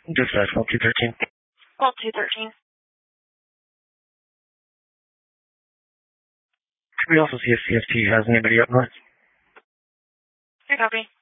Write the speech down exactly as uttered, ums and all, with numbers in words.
Just uh, twelve two thirteen. twelve two thirteen. Can we also see if C S T has anybody up north? I copy.